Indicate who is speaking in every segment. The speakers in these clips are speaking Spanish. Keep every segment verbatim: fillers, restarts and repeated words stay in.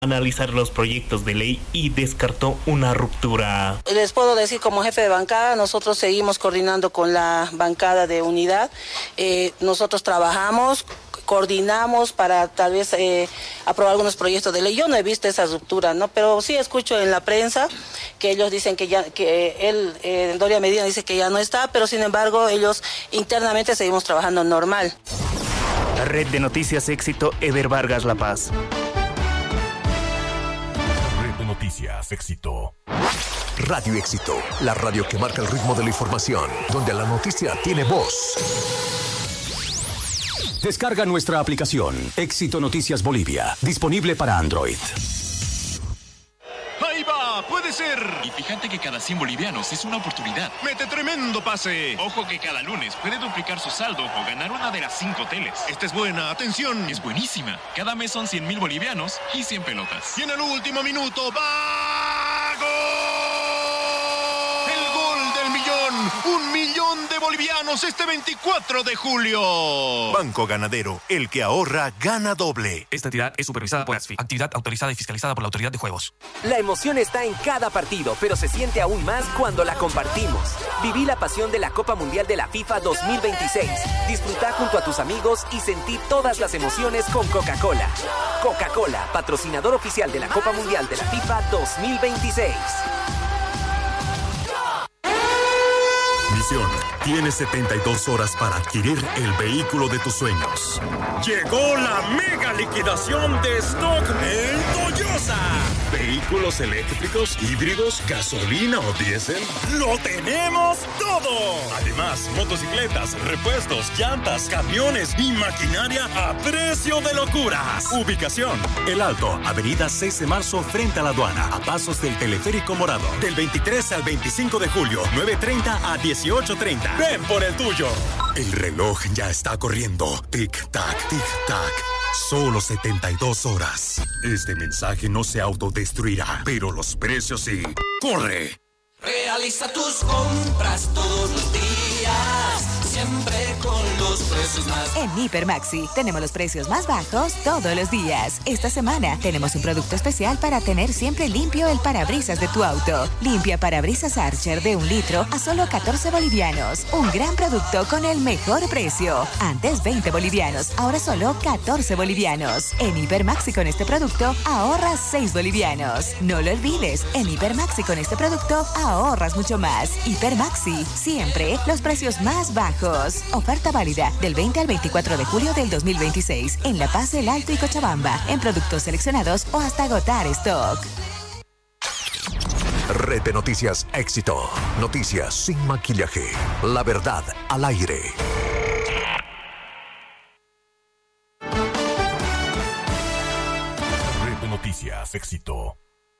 Speaker 1: analizar los proyectos de ley y descartó una ruptura.
Speaker 2: Les puedo decir, como jefe de bancada, nosotros seguimos coordinando con la bancada de unidad. Eh, nosotros trabajamos, coordinamos para tal vez eh, aprobar algunos proyectos de ley. Yo no he visto esa ruptura, ¿no? Pero sí escucho en la prensa que ellos dicen que ya, que él, eh, Doria Medina dice que ya no está, pero sin embargo ellos internamente seguimos trabajando normal.
Speaker 1: La red de noticias Éxito, Ever Vargas, La Paz.
Speaker 3: Noticias Éxito. Radio Éxito, la radio que marca el ritmo de la información, donde la noticia tiene voz. Descarga nuestra aplicación Éxito Noticias Bolivia, disponible para Android.
Speaker 4: ¡Ahí va! ¡Puede ser!
Speaker 5: Y fíjate que cada cien bolivianos es una oportunidad.
Speaker 4: ¡Mete tremendo pase!
Speaker 5: Ojo que cada lunes puede duplicar su saldo o ganar una de las cinco teles.
Speaker 4: Esta es buena, atención.
Speaker 5: Es buenísima. Cada mes son cien mil bolivianos y cien pelotas.
Speaker 4: Y en el último minuto, ¡va! ¡Gol! ¡El gol del millón! ¡Un millón de bolivianos este veinticuatro de julio! Banco Ganadero, el que ahorra, gana doble.
Speaker 6: Esta entidad es supervisada por ASFI, actividad autorizada y fiscalizada por la Autoridad de Juegos.
Speaker 7: La emoción está en cada partido, pero se siente aún más cuando la compartimos. Viví la pasión de la Copa Mundial de la FIFA dos mil veintiséis. Disfruta junto a tus amigos y sentí todas las emociones con Coca-Cola. Coca-Cola, patrocinador oficial de la Copa Mundial de la FIFA dos mil veintiséis.
Speaker 3: Misión. Tienes setenta y dos horas para adquirir el vehículo de tus sueños.
Speaker 8: Llegó la mega liquidación de stock en Toyosa.
Speaker 3: ¿Vehículos eléctricos, híbridos, gasolina o diésel?
Speaker 8: ¡Lo tenemos todo! Además, motocicletas, repuestos, llantas, camiones y maquinaria a precio de locuras.
Speaker 3: Ubicación: El Alto, avenida seis de marzo frente a la aduana, a pasos del Teleférico Morado. Del veintitrés al veinticinco de julio, nueve treinta a dieciocho treinta.
Speaker 8: ¡Ven por el tuyo!
Speaker 3: El reloj ya está corriendo. Tic-tac, tic-tac. Solo setenta y dos horas. Este mensaje no se autodestruirá, pero los precios sí. ¡Corre!
Speaker 9: Realiza tus compras todos los días, siempre con los precios más...
Speaker 10: En Hiper Maxi tenemos los precios más bajos todos los días. Esta semana tenemos un producto especial para tener siempre limpio el parabrisas de tu auto. Limpia parabrisas Archer de un litro a solo catorce bolivianos. Un gran producto con el mejor precio. Antes veinte bolivianos, ahora solo catorce bolivianos. En Hiper Maxi con este producto ahorras seis bolivianos. No lo olvides, en Hiper Maxi con este producto ahorras mucho más. Hiper Maxi, siempre los precios más bajos. Oferta válida del veinte al veinticuatro de julio del dos mil veintiséis en La Paz, El Alto y Cochabamba, en productos seleccionados o hasta agotar stock.
Speaker 3: Red de Noticias Éxito. Noticias sin maquillaje. La verdad al aire. Red de Noticias Éxito.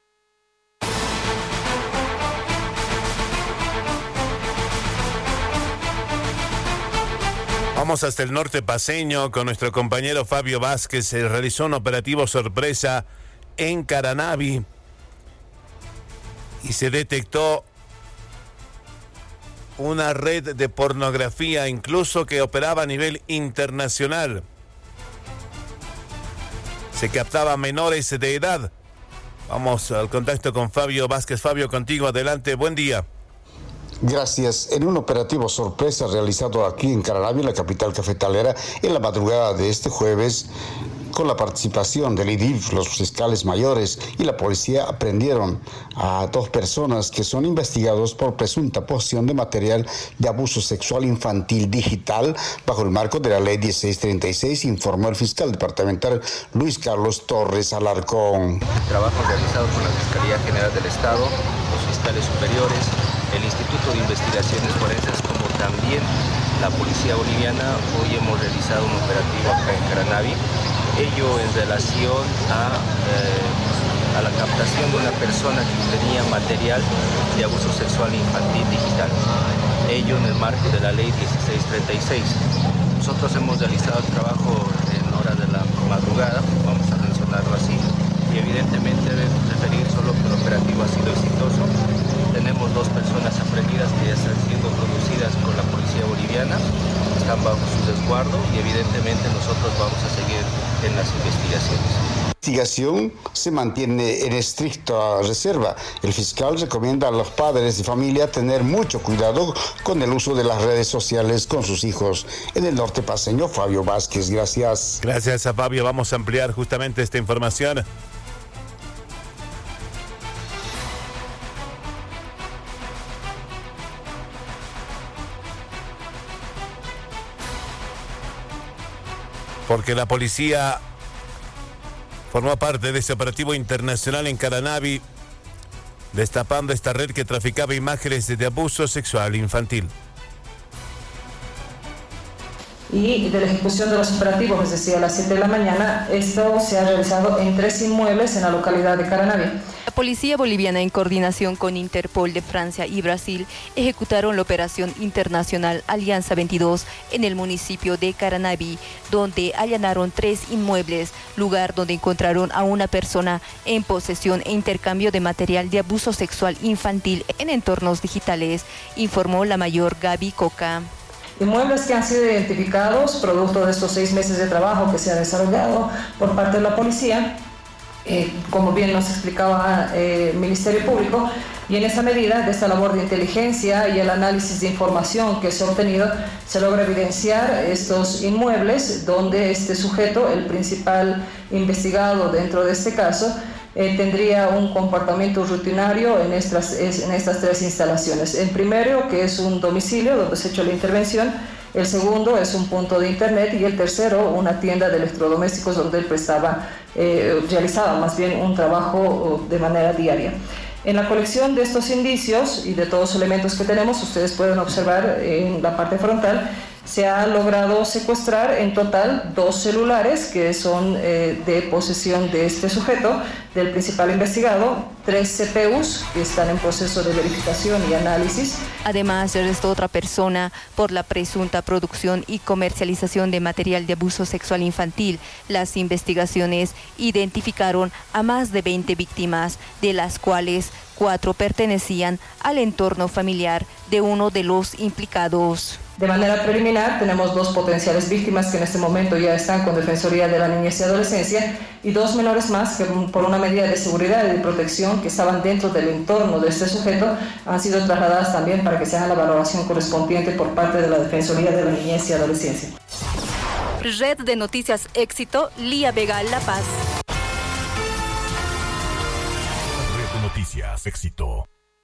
Speaker 11: Vamos hasta el norte paceño con nuestro compañero Fabio Vázquez. Se realizó un operativo sorpresa en Caranavi y se detectó una red de pornografía, incluso que operaba a nivel internacional. Se captaba menores de edad. Vamos al contacto con Fabio Vázquez. Fabio, contigo, adelante, buen día.
Speaker 12: Gracias. En un operativo sorpresa realizado aquí en Caranavi, la capital cafetalera, en la madrugada de este jueves, con la participación del I D I F, los fiscales mayores y la policía aprendieron a dos personas que son investigados por presunta posesión de material de abuso sexual infantil digital bajo el marco de la ley dieciséis treinta y seis, informó el fiscal departamental Luis Carlos Torres Alarcón.
Speaker 13: El trabajo realizado por la Fiscalía General del Estado, los fiscales superiores, el Instituto de Investigaciones Forenses, como también la Policía Boliviana, hoy hemos realizado un operativo acá en Caranavi, ello en relación a, eh, a la captación de una persona que tenía material de abuso sexual infantil digital, ello en el marco de la ley dieciséis treinta y seis. Nosotros hemos realizado el trabajo en horas de la madrugada, vamos a mencionarlo así, y evidentemente debemos referir solo que el operativo ha sido exitoso. Tenemos dos personas aprendidas que ya están siendo producidas con la policía boliviana, están bajo su resguardo y evidentemente nosotros vamos a seguir en las investigaciones.
Speaker 12: investigación se mantiene en estricta reserva. El fiscal recomienda a los padres de familia tener mucho cuidado con el uso de las redes sociales con sus hijos. En el norte paceño, Fabio Vázquez, gracias.
Speaker 11: Gracias a Fabio. Vamos a ampliar justamente esta información. Porque la policía formó parte de ese operativo internacional en Caranavi, destapando esta red que traficaba imágenes de abuso sexual infantil.
Speaker 14: Y de la ejecución de los operativos, es decir, a las siete de la mañana, esto se ha realizado en tres inmuebles en la localidad de Caranavi.
Speaker 15: La policía boliviana, en coordinación con Interpol de Francia y Brasil, ejecutaron la operación internacional Alianza veintidós en el municipio de Caranavi, donde allanaron tres inmuebles, lugar donde encontraron a una persona en posesión e intercambio de material de abuso sexual infantil en entornos digitales, informó la mayor Gaby Coca.
Speaker 14: Inmuebles que han sido identificados producto de estos seis meses de trabajo que se ha desarrollado por parte de la policía, eh, como bien nos explicaba eh, el Ministerio Público, y en esa medida, de esta labor de inteligencia y el análisis de información que se ha obtenido, se logra evidenciar estos inmuebles donde este sujeto, el principal investigado dentro de este caso, Eh, tendría un comportamiento rutinario en estas, en estas tres instalaciones. El primero, que es un domicilio donde se ha hecho la intervención; el segundo es un punto de internet; y el tercero, una tienda de electrodomésticos donde él prestaba, eh, realizaba más bien un trabajo de manera diaria. En la colección de estos indicios y de todos los elementos que tenemos, ustedes pueden observar en la parte frontal, se ha logrado secuestrar en total dos celulares que son eh, de posesión de este sujeto, del principal investigado, tres C P Us que están en proceso de verificación y análisis.
Speaker 15: Además, se arrestó otra persona por la presunta producción y comercialización de material de abuso sexual infantil. Las investigaciones identificaron a más de veinte víctimas, de las cuales cuatro pertenecían al entorno familiar de uno de los implicados.
Speaker 14: De manera preliminar, tenemos dos potenciales víctimas que en este momento ya están con Defensoría de la Niñez y Adolescencia, y dos menores más que por una medida de seguridad y de protección que estaban dentro del entorno de este sujeto han sido trasladadas también para que se haga la valoración correspondiente por parte de la Defensoría de la Niñez y Adolescencia.
Speaker 15: Red de Noticias Éxito, Lía Vega, La Paz.
Speaker 8: Red de Noticias Éxito.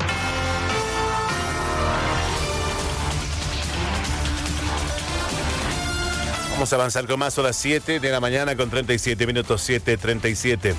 Speaker 11: Vamos a avanzar con más, a las siete de la mañana con treinta y siete minutos, siete treinta y siete.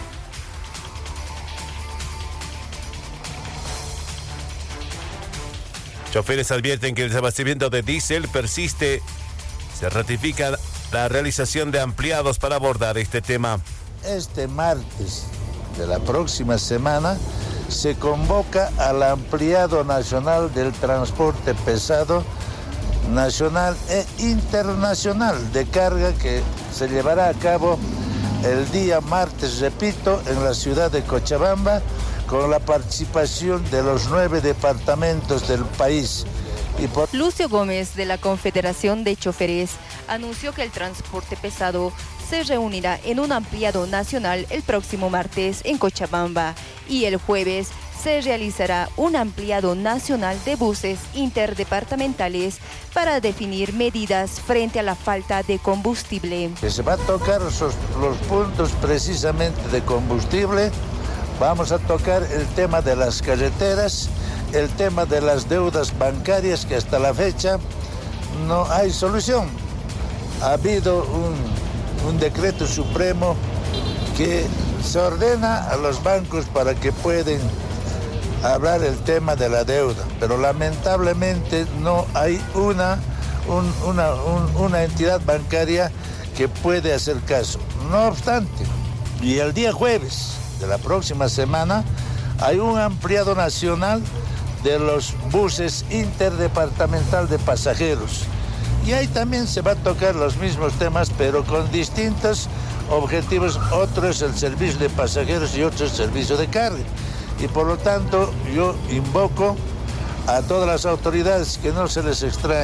Speaker 11: Choferes advierten que el desabastecimiento de diésel persiste. Se ratifica la realización de ampliados para abordar este tema.
Speaker 16: Este martes de la próxima semana se convoca al ampliado nacional del transporte pesado nacional e internacional de carga que se llevará a cabo el día martes, repito, en la ciudad de Cochabamba, con la participación de los nueve departamentos del país. Y por...
Speaker 15: Lucio Gómez, de la Confederación de Choferes, anunció que el transporte pesado se reunirá en un ampliado nacional el próximo martes en Cochabamba, y el jueves se realizará un ampliado nacional de buses interdepartamentales para definir medidas frente a la falta de combustible.
Speaker 16: Que se va a tocar los, los puntos precisamente de combustible. Vamos a tocar el tema de las carreteras, el tema de las deudas bancarias, que hasta la fecha no hay solución. Ha habido un, un decreto supremo que se ordena a los bancos para que puedan hablar el tema de la deuda, pero lamentablemente no hay una, un, una, un, una entidad bancaria que puede hacer caso. No obstante, y el día jueves de la próxima semana hay un ampliado nacional de los buses interdepartamental de pasajeros, y ahí también se va a tocar los mismos temas, pero con distintos objetivos. Otro es el servicio de pasajeros y otro es el servicio de carga. Y por lo tanto, yo invoco a todas las autoridades que no se les extrañe.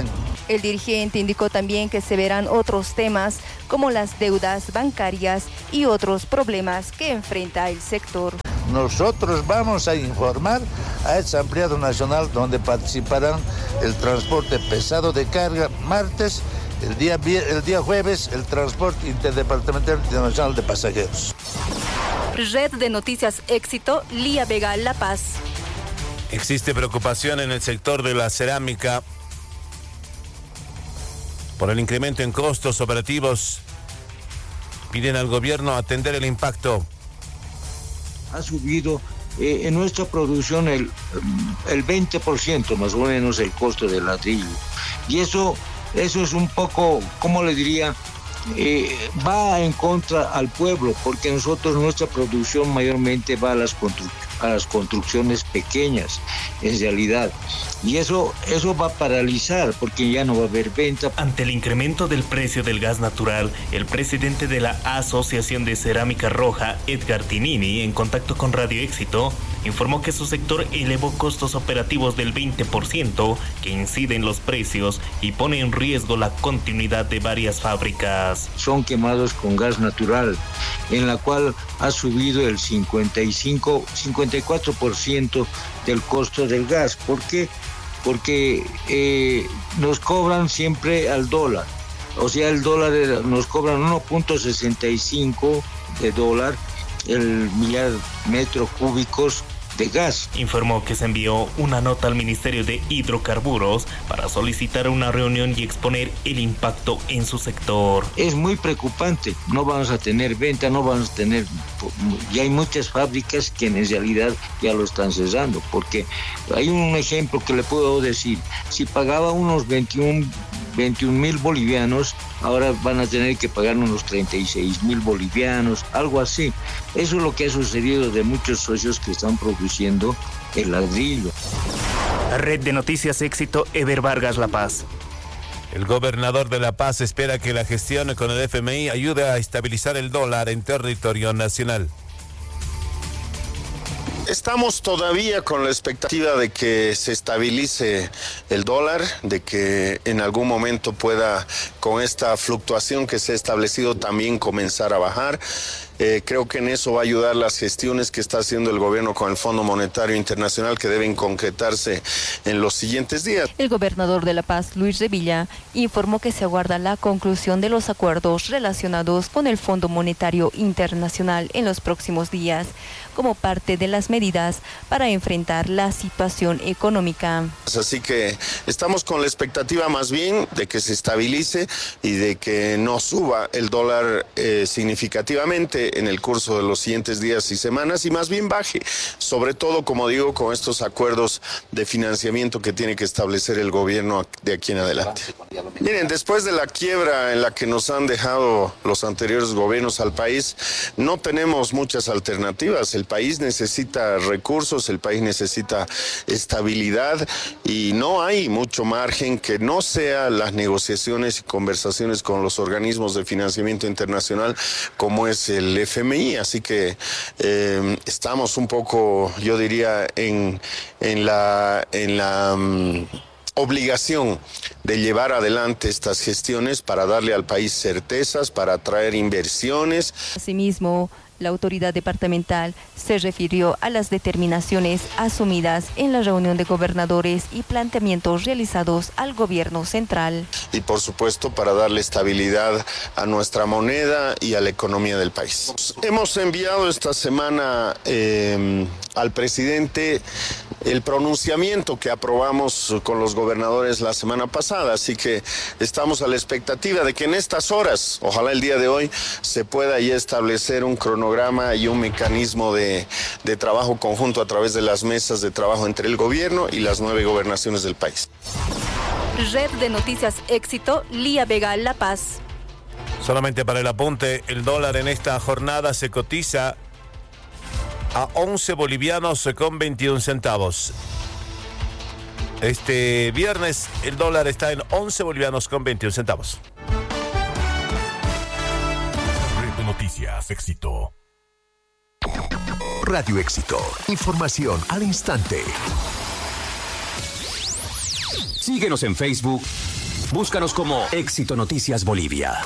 Speaker 15: El dirigente indicó también que se verán otros temas como las deudas bancarias y otros problemas que enfrenta el sector.
Speaker 16: Nosotros vamos a informar a ese ampliado nacional donde participarán el transporte pesado de carga martes, el día, el día jueves el transporte interdepartamental internacional de pasajeros.
Speaker 15: Red de Noticias Éxito, Lía Vega, La Paz.
Speaker 11: Existe preocupación en el sector de la cerámica por el incremento en costos operativos. Piden al gobierno atender el impacto.
Speaker 17: Ha subido eh, en nuestra producción el, el veinte por ciento más o menos el costo del ladrillo. Y eso, eso es un poco, ¿cómo le diría? Eh, va en contra al pueblo, porque nosotros nuestra producción mayormente va a las, constru a las construcciones pequeñas, en realidad. Y eso, eso va a paralizar, porque ya no va a haber venta.
Speaker 1: Ante el incremento del precio del gas natural, el presidente de la Asociación de Cerámica Roja, Edgar Tinini, en contacto con Radio Éxito, informó que su sector elevó costos operativos del veinte por ciento, que incide en los precios y pone en riesgo la continuidad de varias fábricas.
Speaker 17: Son quemados con gas natural, en la cual ha subido el cincuenta y cinco, cincuenta y cuatro por ciento del costo del gas. ¿Por qué? Porque eh, nos cobran siempre al dólar. O sea, el dólar nos cobran uno punto sesenta y cinco de dólar el millar metro cúbicos de gas.
Speaker 1: Informó que se envió una nota al Ministerio de Hidrocarburos para solicitar una reunión y exponer el impacto en su sector.
Speaker 17: Es muy preocupante, no vamos a tener venta, no vamos a tener, y hay muchas fábricas que en realidad ya lo están cerrando, porque hay un ejemplo que le puedo decir, si pagaba unos veintiún mil bolivianos, ahora van a tener que pagar unos treinta y seis mil bolivianos, algo así. Eso es lo que ha sucedido de muchos socios que están produciendo el ladrillo.
Speaker 1: Red de Noticias Éxito, Ever Vargas, La Paz.
Speaker 11: El gobernador de La Paz espera que la gestión con el F M I ayude a estabilizar el dólar en territorio nacional.
Speaker 18: Estamos todavía con la expectativa de que se estabilice el dólar, de que en algún momento pueda, con esta fluctuación que se ha establecido, también comenzar a bajar. Eh, creo que en eso va a ayudar las gestiones que está haciendo el gobierno con el Fondo Monetario Internacional, que deben concretarse en los siguientes días.
Speaker 15: El gobernador de La Paz, Luis Revilla, informó que se aguarda la conclusión de los acuerdos relacionados con el Fondo Monetario Internacional en los próximos días, como parte de las medidas para enfrentar la situación económica.
Speaker 18: Así que estamos con la expectativa más bien de que se estabilice y de que no suba el dólar eh, significativamente en el curso de los siguientes días y semanas, y más bien baje, sobre todo, como digo, con estos acuerdos de financiamiento que tiene que establecer el gobierno de aquí en adelante. Miren, después de la quiebra en la que nos han dejado los anteriores gobiernos al país, no tenemos muchas alternativas. El país necesita recursos, el país necesita estabilidad, y no hay mucho margen que no sea las negociaciones y conversaciones con los organismos de financiamiento internacional, como es el F M I. Así que eh, estamos un poco, yo diría, en, en la, en la um, obligación de llevar adelante estas gestiones para darle al país certezas, para atraer inversiones.
Speaker 15: Asimismo, la autoridad departamental se refirió a las determinaciones asumidas en la reunión de gobernadores y planteamientos realizados al gobierno central.
Speaker 18: Y por supuesto para darle estabilidad a nuestra moneda y a la economía del país. Hemos enviado esta semana eh, al presidente el pronunciamiento que aprobamos con los gobernadores la semana pasada, así que estamos a la expectativa de que en estas horas, ojalá el día de hoy, se pueda ya establecer un cronograma y un mecanismo de, de trabajo conjunto a través de las mesas de trabajo entre el gobierno y las nueve gobernaciones del país.
Speaker 15: Red de Noticias Éxito, Lía Vega, La Paz.
Speaker 11: Solamente para el apunte, el dólar en esta jornada se cotiza a once bolivianos con veintiún centavos. Este viernes el dólar está en once bolivianos con veintiún centavos.
Speaker 8: Red de Noticias Éxito.
Speaker 19: Radio Éxito. Información al instante. Síguenos en Facebook,
Speaker 20: Búscanos como Éxito Noticias Bolivia.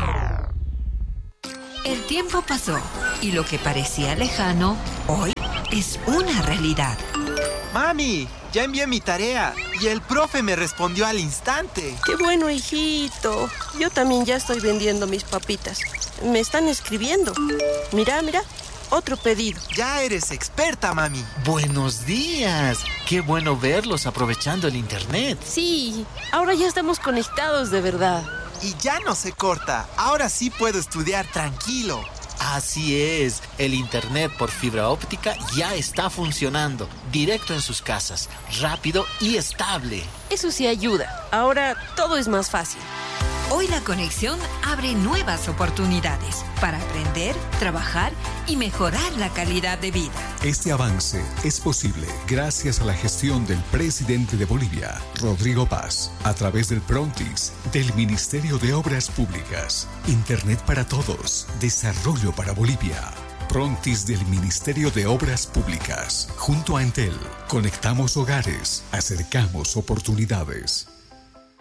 Speaker 21: El tiempo pasó y lo que parecía lejano, hoy es una realidad.
Speaker 22: Mami, ya envié mi tarea y el profe me respondió al instante.
Speaker 23: ¡Qué bueno, hijito! Yo también ya estoy vendiendo mis papitas. Me están escribiendo. Mira, mira, otro pedido.
Speaker 22: Ya eres experta, mami. Buenos días. Qué bueno verlos aprovechando el internet.
Speaker 23: Sí, ahora ya estamos conectados de verdad.
Speaker 22: Y ya no se corta. Ahora sí puedo estudiar tranquilo. Así es, el internet por fibra óptica ya está funcionando, directo en sus casas, rápido y estable.
Speaker 23: Eso sí ayuda, ahora todo es más fácil.
Speaker 21: Hoy la conexión abre nuevas oportunidades para aprender, trabajar y mejorar la calidad de vida.
Speaker 24: Este avance es posible gracias a la gestión del presidente de Bolivia, Rodrigo Paz, a través del Prontis, del Ministerio de Obras Públicas. Internet para todos, desarrollo para Bolivia. Prontis del Ministerio de Obras Públicas. Junto a Entel, conectamos hogares, acercamos oportunidades.